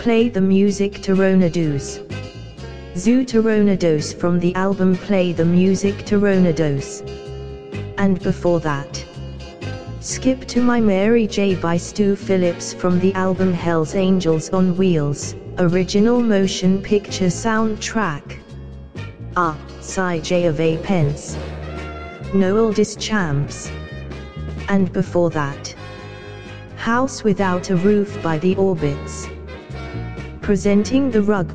Play the Music Tornadoes. Zoo Tornadoes from the album Play the Music Tornadoes. And before that, Skip to My Mary J by Stu Phillips from the album Hell's Angels on Wheels, original motion picture soundtrack. Cy J of A Pence. No Oldest Champs. And before that, House Without a Roof by The Orbits. Presenting the Rug